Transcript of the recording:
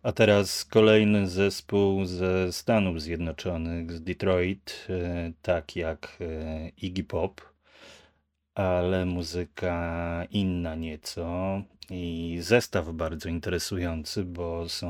A teraz kolejny zespół ze Stanów Zjednoczonych, z Detroit, tak jak Iggy Pop, ale muzyka inna nieco i zestaw bardzo interesujący, bo są